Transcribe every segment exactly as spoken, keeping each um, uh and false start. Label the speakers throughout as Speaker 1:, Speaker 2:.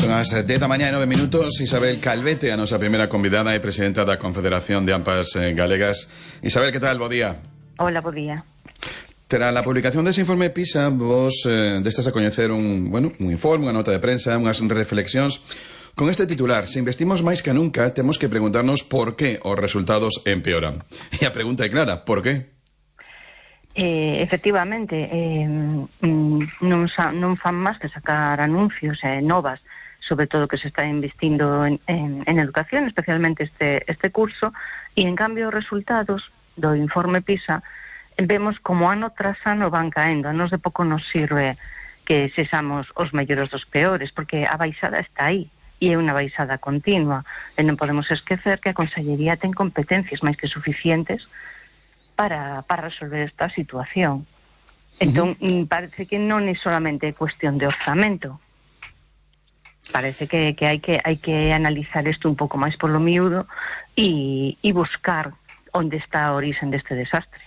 Speaker 1: Son as dez da mañá e nove minutos. Isabel Calvete, a nosa primeira convidada e presidenta da Confederación de AMPAs eh, Galegas. Isabel, que tal? Bo día.
Speaker 2: Hola, bo día.
Speaker 1: Tras a publicación dese informe PISA, vos eh, destas a coñecer un, bueno, un informe, unha nota de prensa, unhas reflexións con este titular: se investimos máis que nunca, temos que preguntarnos por que os resultados empeoran. E a pregunta é clara, por que?
Speaker 2: Eh, efectivamente, eh, non, sa, non fan máis que sacar anuncios e eh, novas sobre todo que se está investindo en, en, en educación, especialmente este, este curso, e en cambio os resultados do informe PISA vemos como ano tras ano van caendo. A nos de pouco nos sirve que sexamos os mellores dos peores, porque a baixada está aí, e é unha baixada continua, e non podemos esquecer que a Consellería ten competencias máis que suficientes para, para resolver esta situación. Entón, uh-huh. parece que non é solamente cuestión de orzamento. Parece que, que, hai que hai que analizar isto un pouco máis polo miúdo e, e buscar onde está a orixen deste desastre.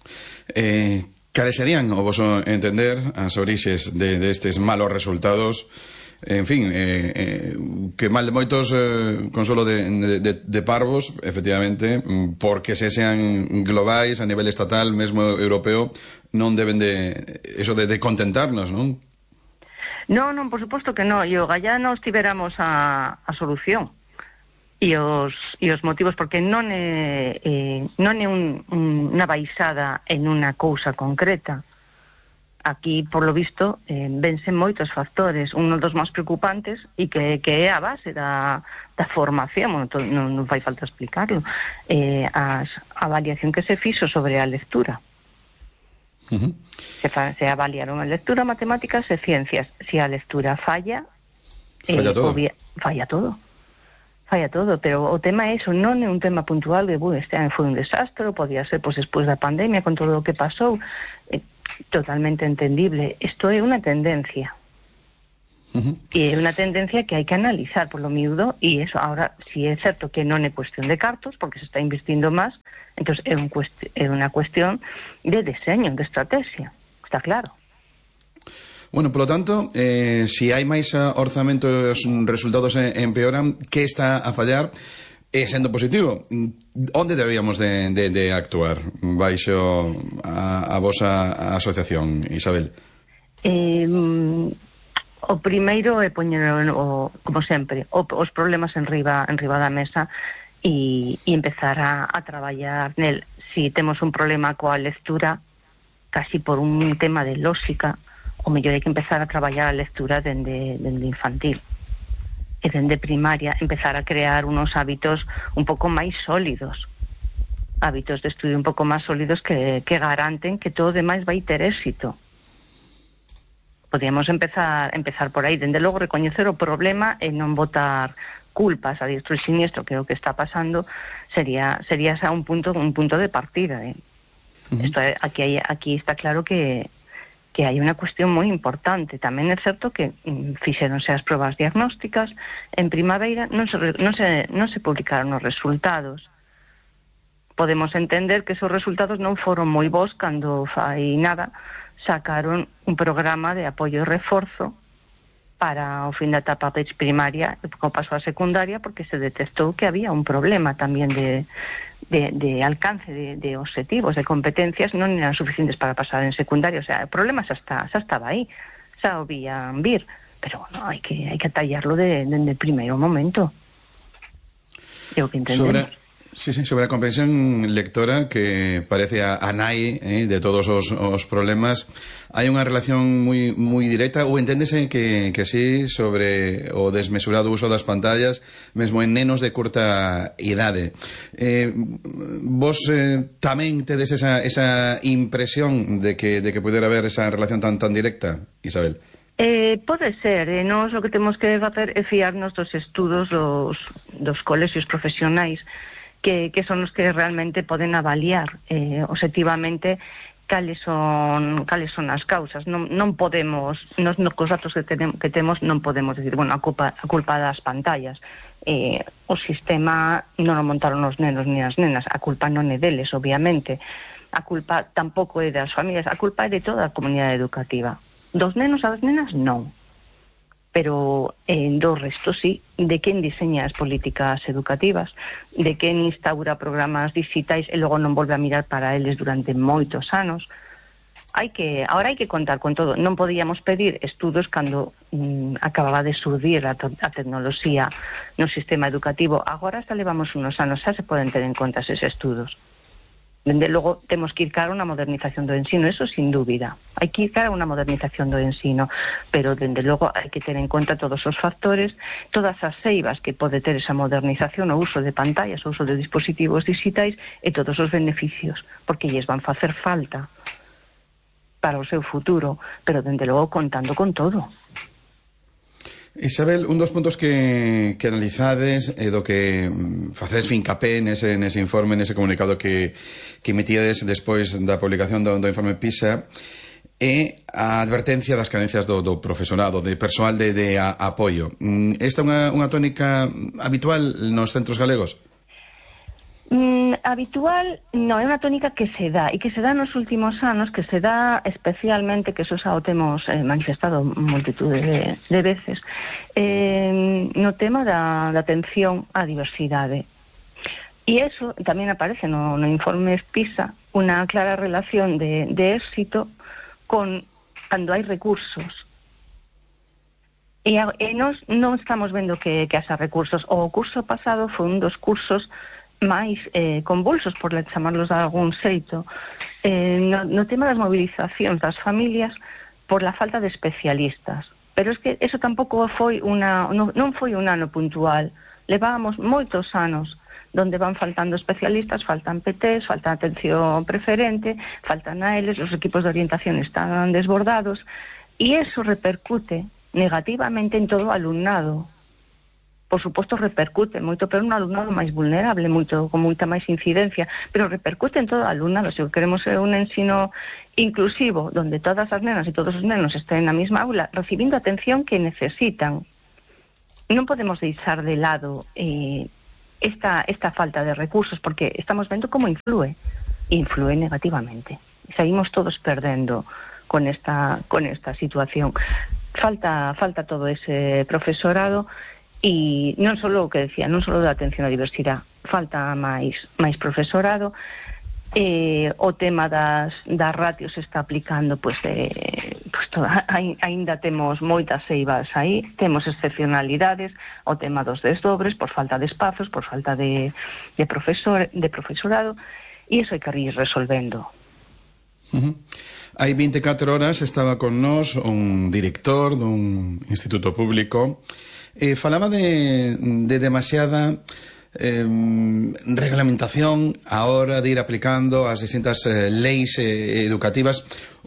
Speaker 1: Eh, cales serían, o voso entender, as orixes de, de estes malos resultados? En fin, eh, eh, que mal de moitos eh, consolo de, de, de, de parvos, efectivamente, porque se sean globais a nivel estatal, mesmo europeo, non deben de eso de, de contentarnos, non?
Speaker 2: Non, non, por suposto que non. E o gallá nos tiveramos a, a solución e os, e os motivos, porque non é, eh, non é un, un, unha baixada en unha cousa concreta. Aquí, por lo visto, eh, vense moitos factores. Un dos máis preocupantes e que, que é a base da, da formación, non, non, non fai falta explicarlo, eh, as, a avaliación que se fixo sobre a lectura.
Speaker 1: Uh-huh.
Speaker 2: Se, fa, se avaliaron a lectura, matemáticas e ciencias. Se a lectura falla,
Speaker 1: falla
Speaker 2: eh,
Speaker 1: todo.
Speaker 2: Obvia, falla todo. Falla todo, pero o tema é iso, non é un tema puntual de, bu, este ano foi un desastre, podía ser, pois, despois da pandemia, con todo o que pasou, eh, totalmente entendible. Isto é unha tendencia. Uh-huh. E é unha tendencia que hai que analizar por lo miúdo, e eso, ahora, si é certo que non é cuestión de cartos, porque se está investindo máis, entón é, un cuest- é unha cuestión de deseño, de estrategia, está claro.
Speaker 1: Bueno, polo tanto, eh, si hai máis orzamento e os resultados empeoran, que está a fallar? E sendo positivo, onde deberíamos de, de, de actuar baixo a, a vosa asociación, Isabel?
Speaker 2: Eh, o primeiro é poñer, o, como sempre, o, os problemas en riba, en riba da mesa e, e empezar a, a traballar nel. Si temos un problema coa lectura, casi por un tema de lógica, o mellor hai que empezar a traballar a lectura dende, dende infantil e dende primaria, empezar a crear unos hábitos un pouco máis sólidos, hábitos de estudio un pouco máis sólidos que, que garanten que todo demais vai ter éxito. Podríamos empezar empezar por aí, dende logo recoñecer o problema e non botar culpas a diestro e siniestro, que é o que está pasando, sería sería xa un punto un punto de partida, eh? Uh-huh. Esto é, aquí hai, aquí está claro que que hai unha cuestión moi importante. Tamén é certo que mm, fixeronse as probas diagnósticas en primavera, non se, non se, non se publicaron os resultados. Podemos entender que esos resultados non foron moi bons cando fai nada sacaron un programa de apoio e reforzo para o fin da etapa primaria, como pasou a secundaria, porque se detectou que había un problema tamén de, de, de alcance de, de objetivos, de competencias, non eran suficientes para pasar en secundaria. O sea, o problema xa, está, xa estaba aí, xa o vían vir, pero bueno, hai que, hai que atallarlo de, de, de primeiro momento. É o que entendemos. Sobre...
Speaker 1: Sí, sí, sobre a comprensión lectora, que parece a, a nai eh, de todos os, os problemas, hai unha relación moi moi directa, ou enténdese que, que sí, sobre o desmesurado uso das pantallas, mesmo en nenos de curta idade. Eh, vos eh, tamén tedes esa, esa impresión de que, de que pudera haber esa relación tan, tan directa, Isabel?
Speaker 2: Eh, pode ser, eh, nós o que temos que facer é fiarnos dos estudos dos, dos colexios profesionais, que, que son os que realmente poden avaliar eh, objetivamente cales son cales son as causas. Non, non podemos, nos, nos cos datos que, tenem, que temos non podemos decir, bueno, a culpa, a culpa das pantallas, eh, o sistema non o montaron os nenos ni as nenas, a culpa non é deles, obviamente, a culpa tampouco é das familias, a culpa é de toda a comunidade educativa. Dos nenos a das nenas non, pero eh, do resto sí, de quen diseña as políticas educativas, de quen instaura programas digitais e logo non volve a mirar para eles durante moitos anos. Hai que, ahora hai que contar con todo. Non podíamos pedir estudos cando mm, acababa de surdir a, a tecnoloxía no sistema educativo. Agora hasta levamos unos anos, xa se poden ter en conta eses estudos. Dende logo, temos que ir cara a unha modernización do ensino, eso sin dúbida. Hai que ir cara a unha modernización do ensino, pero dende logo hai que ter en conta todos os factores, todas as eivas que pode ter esa modernización, o uso de pantallas, o uso de dispositivos digitais e todos os beneficios, porque lles van facer falta para o seu futuro, pero dende logo contando con todo.
Speaker 1: Isabel, un dos puntos que, que analizades e do que facedes fincapé nese, nese informe, nese comunicado que, que emitíades despois da publicación do, do informe PISA é a advertencia das carencias do, do profesorado, de persoal de, de a, apoio. Esta é unha, unha tónica habitual nos centros galegos?
Speaker 2: Mm, habitual, no, é unha tónica que se dá e que se dá nos últimos anos, que se dá especialmente, que eso xa o temos eh, manifestado multitude de, de veces, eh, no tema da, da atención á diversidade. E eso tamén aparece no, no informe PISA, unha clara relación de, de éxito con cando hai recursos. E, e nos non estamos vendo que, que haxa recursos. O curso pasado foi un dos cursos máis eh, convulsos, por chamarlos de algún xeito, eh, no, no tema das movilizacións das familias por la falta de especialistas. Pero es que eso tampouco foi una, non, non foi un ano puntual. Levábamos moitos anos donde van faltando especialistas, faltan P Ts, falta atención preferente, faltan A Ls, os equipos de orientación están desbordados, e eso repercute negativamente en todo o alumnado. Por suposto repercute moito, pero un alumnado máis vulnerable, moito con moita máis incidencia, pero repercute en todo o alumnado. Se queremos ser un ensino inclusivo, donde todas as nenas e todos os nenos estén na mesma aula, recibindo a atención que necesitan, non podemos deixar de lado eh, esta, esta falta de recursos, porque estamos vendo como influe, influe negativamente. Seguimos todos perdendo con esta, con esta situación. Falta, falta todo ese profesorado. E non só o que decía, non só da atención á diversidade, falta máis máis profesorado, eh, o tema das, das ratios se está aplicando, pois, eh, pois toda, aínda temos moitas eivas aí, temos excepcionalidades, o tema dos desdobres, por falta de espazos, por falta de, de, profesor, de profesorado, e iso hai que ir resolvendo.
Speaker 1: Uh-huh. Hai vinte e catro horas estaba con nós un director dun instituto público. Eh, falaba de, de demasiada eh, reglamentación a hora de ir aplicando as distintas eh, leis eh, educativas,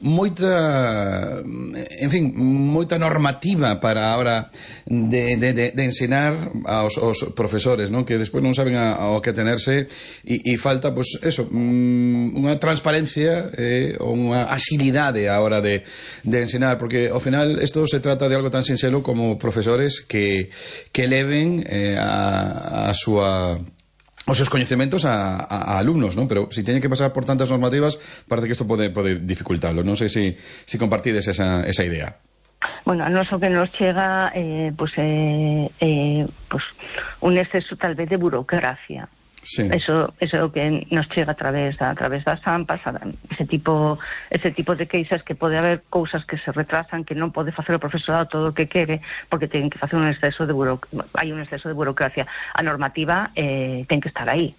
Speaker 1: moita, en fin, moita normativa para a hora de, de, de, de ensinar aos, aos profesores, ¿no? Que despois non saben a, ao que tenerse e, e falta, pues, eso, unha transparencia eh, ou unha axilidade a hora de, de ensinar, porque ao final isto se trata de algo tan sinxelo como profesores que, que eleven eh, a, a súa os seus coñecementos a, a, a alumnos, ¿no? Pero si teñen que pasar por tantas normativas, parece que isto pode, pode dificultarlo. Non sei se si, si compartides esa, esa idea.
Speaker 2: Bueno, a noso que nos chega eh, pues, eh, eh, pues, un exceso tal vez de burocracia. Sí. Eso, eso é o que nos chega a través, a través das AMPAs, ese tipo, ese tipo de queixas, que pode haber cousas que se retrasan, que non pode facer o profesorado todo o que quere, porque ten que facer un exceso de burocracia, hai un exceso de burocracia. A normativa eh, ten que estar aí.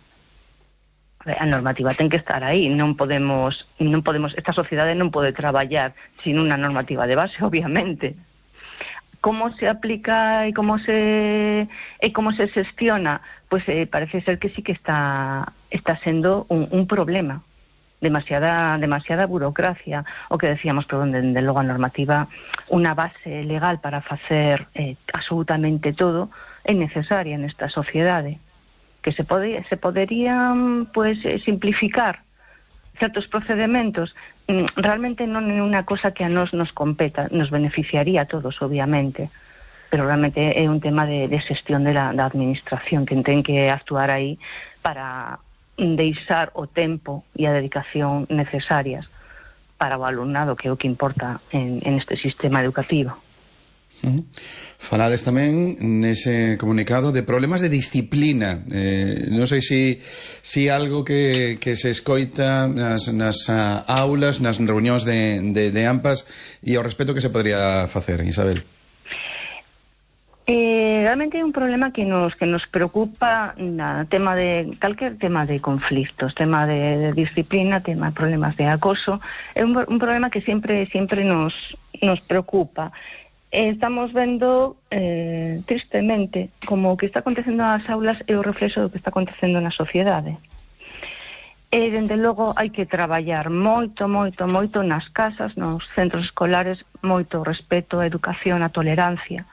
Speaker 2: A normativa ten que estar aí, non podemos, non podemos, esta sociedade non pode traballar sin unha normativa de base, obviamente. Como se aplica e como se e como se xestiona, pues eh, parece ser que sí que está está sendo un, un problema, demasiada demasiada burocracia, o que decíamos, pero dende logo a normativa, unha base legal para facer eh, absolutamente todo é necesaria nesta sociedade, que se pode se poderían pues eh, simplificar certos procedementos. Realmente non é unha cosa que a nos nos competa, nos beneficiaría a todos, obviamente, pero realmente é un tema de, de xestión de la, da administración, que ten que actuar aí para deixar o tempo e a dedicación necesarias para o alumnado, que é o que importa en, en este sistema educativo.
Speaker 1: Uh-huh. Falades tamén nese comunicado de problemas de disciplina. Eh, non sei se si, si algo que, que se escoita nas, nas uh, aulas, nas reunións de, de, de AMPAs, e ao respecto que se podría facer, Isabel.
Speaker 2: Eh, realmente é un problema que nos que nos preocupa na tema de calquer tema de conflictos, tema de, de disciplina, tema de problemas de acoso. É un, un problema que sempre sempre nos nos preocupa. Estamos vendo eh, tristemente como o que está acontecendo nas aulas é o reflexo do que está acontecendo na sociedade. E, dende logo, hai que traballar moito, moito, moito nas casas, nos centros escolares, moito respeto, a educación, a tolerancia.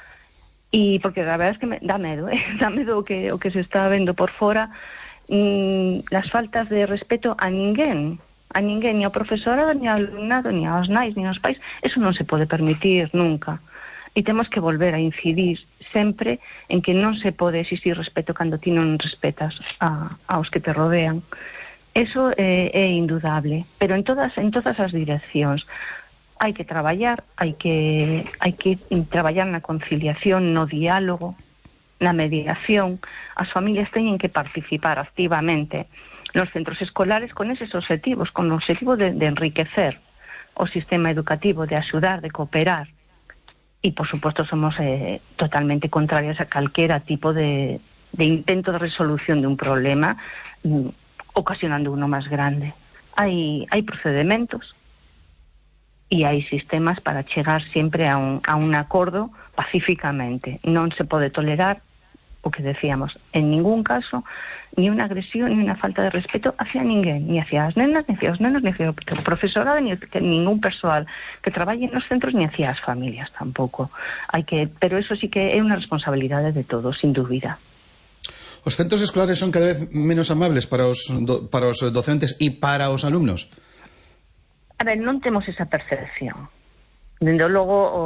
Speaker 2: E porque a verdade é que me dá medo, eh? dá medo o que, o que se está vendo por fora, mm, las faltas de respeto a ninguén. A ninguén, ni ao profesorado, ni ao alumnado, ni aos nais, ni aos pais. Eso non se pode permitir nunca. E temos que volver a incidir sempre en que non se pode existir respeto cando ti non respetas a, aos que te rodean. Eso é, é indudable. Pero en todas, en todas as direccións hai que traballar, hai que, hai que traballar na conciliación, no diálogo, na mediación. As familias teñen que participar activamente nos centros escolares con eses objetivos, con o objetivo de, de enriquecer o sistema educativo, de axudar, de cooperar. E, por suposto, somos eh, totalmente contrarias a calquera tipo de, de intento de resolución de un problema mm, ocasionando uno máis grande. Hai, hai procedimentos e hai sistemas para chegar sempre a un, a un acordo pacíficamente. Non se pode tolerar o que decíamos, en ningún caso, ni unha agresión, ni unha falta de respeto hacia ninguén, ni hacia as nenas, ni hacia os nenos, ni hacia o profesorado, ni hacia ningún persoal que traballe nos centros, ni hacia as familias tampouco. Hai que, pero eso sí que é unha responsabilidade de todos, sin dúbida.
Speaker 1: Os centros escolares son cada vez menos amables para os, do, para os docentes e para os alumnos?
Speaker 2: A ver, non temos esa percepción. Dende logo, o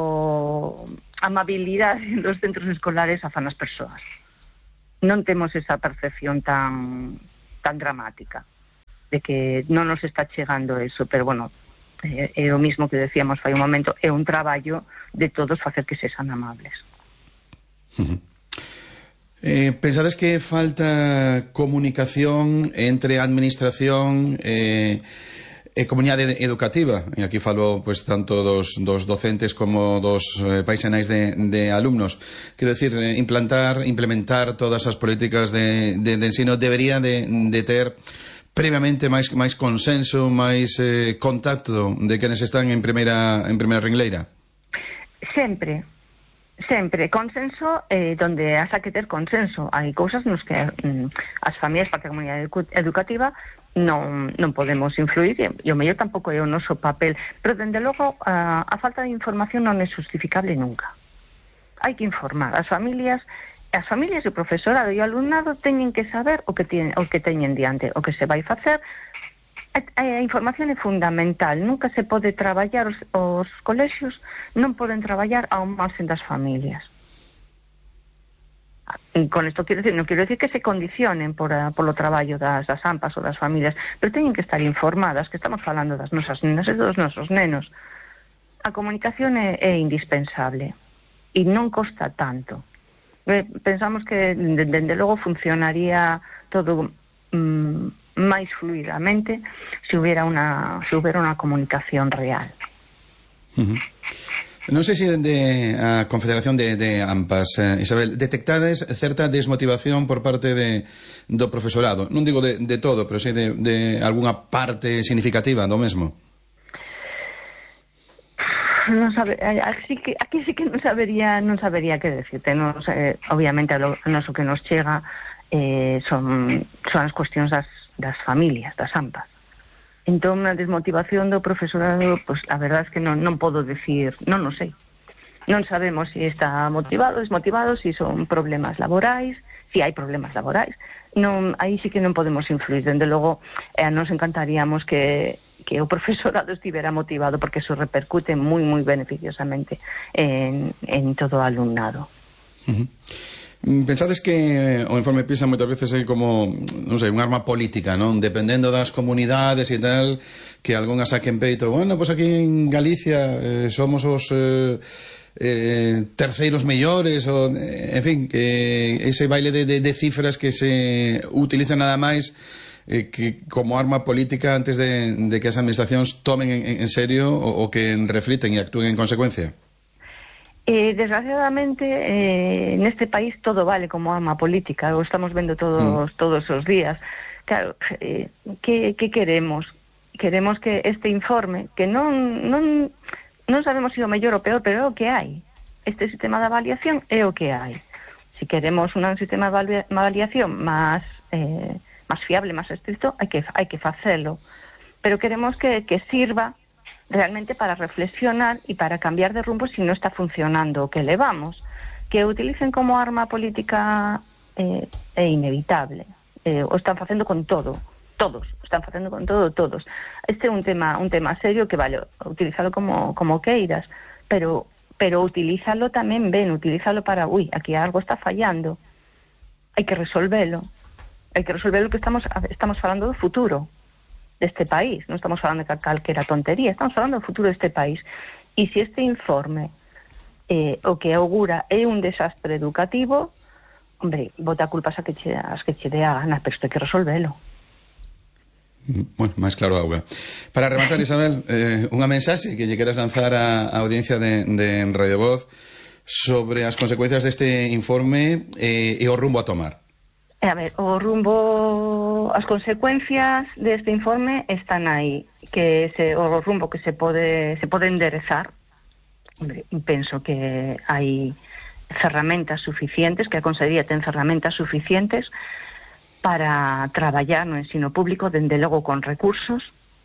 Speaker 2: amabilidade dos centros escolares a fan as persoas. Non temos esa percepción tan tan dramática de que non nos está chegando eso, pero bueno, é, é o mismo que decíamos fai un momento, é un traballo de todos facer que sexan amables.
Speaker 1: Uh-huh. Eh, pensades que falta comunicación entre a administración e eh, e comunidade educativa, e aquí falo pues, tanto dos, dos docentes como dos eh, pais e nais de, de alumnos. Quero decir, eh, implantar, implementar todas as políticas de, de, de ensino debería de, de ter previamente máis, máis consenso, máis eh, contacto de quenes están en primeira, en primeira ringleira.
Speaker 2: Sempre. Sempre, consenso eh, donde has a que ter consenso. Hai cousas nos que mm, as familias, para a comunidade educativa, non, non podemos influir, e o mellor tampouco é o noso papel, pero dende logo a, a falta de información non é justificable nunca. Hai que informar as familias, as familias e o profesorado e o alumnado teñen que saber o que, tienen, o que teñen diante, o que se vai facer. A, a información é fundamental. Nunca se pode traballar, os, os colexios non poden traballar ao marxen das familias. Con isto quero decir, non quero decir que se condicionen por, a, por o traballo das, das AMPAs ou das familias, pero teñen que estar informadas, que estamos falando das nosas nenas e dos nosos nenos. A comunicación é, é indispensable e non costa tanto. Pensamos que dende logo funcionaría todo mm, máis fluidamente se hubiera unha se hubiera unha comunicación real.
Speaker 1: Uh-huh. Non sei se dende a Confederación de, de AMPAs, eh, Isabel, detectades certa desmotivación por parte de, do profesorado, non digo de, de todo, pero sei de, de alguna parte significativa do mesmo.
Speaker 2: Non sabe, aquí, que, aquí sí que non sabería non sabería que decirte. Nos, eh, obviamente lo, noso que nos chega eh, son, son as cuestións das, das familias, das AMPAs. Entón, a desmotivación do profesorado, pues, a verdade é que non, non podo decir, non o sei. Non sabemos se si está motivado, desmotivado, se si son problemas laborais, se si hai problemas laborais. Non, aí sí que non podemos influir. Dende logo, eh, nos encantaríamos que, que o profesorado estivera motivado, porque eso repercute moi, moi beneficiosamente en, en todo o alumnado.
Speaker 1: Uh-huh. Pensades que o informe PISA moitas veces é como, non sei, unha arma política, non? Dependendo das comunidades e tal, que algunhas saquen peito. Bueno, pois pues aquí en Galicia eh, somos os... Eh, eh, terceiros mellores, ou, en fin, que ese baile de, de, de cifras que se utilizan nada máis eh, que como arma política antes de, de que as administracións tomen en, en serio o, o que refliten e actúen en consecuencia.
Speaker 2: Eh, desgraciadamente, eh, neste país todo vale como arma política, o estamos vendo todos, mm. todos os días. Claro, eh, que, que queremos? Queremos que este informe, que non, non, non sabemos se o mellor ou peor, pero é o que hai. Este sistema de avaliación é o que hai. Se queremos un sistema de avaliación máis, eh, máis fiable, máis estricto, hai que, hai que facelo. Pero queremos que, que sirva realmente para reflexionar y para cambiar de rumbo si no está funcionando o que levamos. Que utilicen como arma política eh, é inevitable. Eh, o están facendo con todo. Todos. O están facendo con todo, todos. Este é un tema un tema serio que vale utilizalo como, como queiras, pero, pero utilízalo tamén ben, utilízalo para, uy, aquí algo está fallando. Hai que resolvelo. Hai que resolvelo que estamos, estamos falando do futuro deste país, non estamos falando de calquera tontería, estamos falando do futuro deste país. E se este informe eh, o que augura é un desastre educativo, hombre, bota culpas a que che, as que che dé a gana, pero isto hai que resolvelo.
Speaker 1: Bueno, máis claro auga. Para rematar, Isabel, eh, unha mensaxe que lle queras lanzar á audiencia de, de Radio Voz sobre as consecuencias deste informe eh, e o rumbo a tomar.
Speaker 2: A ver, o rumbo, as consecuencias deste informe están aí, que se, o rumbo que se pode se pode enderezar. Penso que hai ferramentas suficientes, que a Consellería ten ferramentas suficientes para traballar no ensino público, dende logo con recursos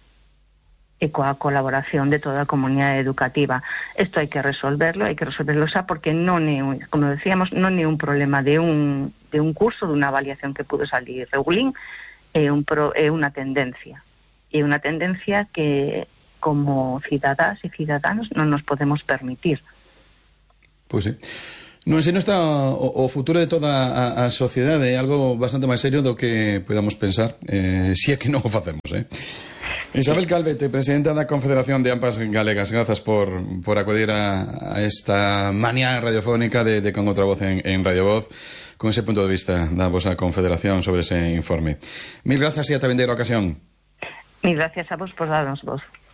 Speaker 2: e coa colaboración de toda a comunidade educativa. Isto hai que resolverlo, hai que resolverlo xa, porque non é, un, como decíamos, non é un problema de un, de un curso, de unha avaliación que pudo salir regulín, é, un pro, é unha tendencia. É unha tendencia que, como cidadás e cidadanos, non nos podemos permitir.
Speaker 1: Pois sí. No ensino está o, o futuro de toda a, a sociedade, é algo bastante máis serio do que podamos pensar, eh, si é que non o facemos, eh? Isabel Calvete, presidenta da Confederación de AMPAs Galegas, grazas por, por acudir a, a esta mañá radiofónica de, de Con Outra Voz en, en Radio Voz, con ese punto de vista da vosa Confederación sobre ese informe. Mil grazas e ata vindeira ocasión.
Speaker 2: Mil gracias a vos por darnos voz.